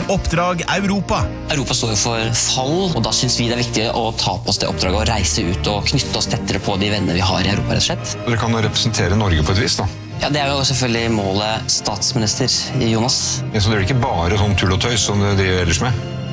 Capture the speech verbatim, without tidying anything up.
Oppdrag Europa. Europa står jo for fall, og da synes vi det er viktig å ta på oss det oppdraget og reise ut og knytte oss tettere på de venner vi har i Europa, rett og slett. Dere kan jo representere Norge på et vis, da. Ja, det er jo selvfølgelig målet statsminister, Jonas. Ja, så det er ikke bare sånn tull og tøys som det de gjør ellers med?